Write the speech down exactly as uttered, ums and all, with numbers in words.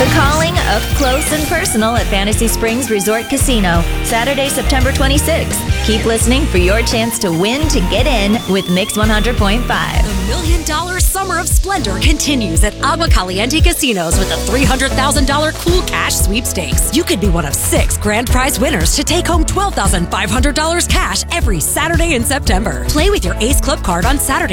The calling up close and personal at Fantasy Springs Resort Casino, Saturday, September twenty-sixth. Keep listening for your chance to win to get in with Mix one hundred point five. The Million Dollar Summer of Splendor continues at Agua Caliente Casinos with a three hundred thousand dollars Cool Cash Sweepstakes. You could be one of six grand prize winners to take home twelve thousand five hundred dollars cash every Saturday in September. Play with your Ace Club card on Saturday